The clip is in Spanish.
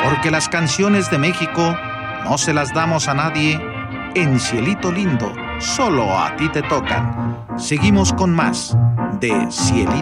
porque las canciones de México no se las damos a nadie. En Cielito Lindo, solo a ti te tocan. Seguimos con más de Cielito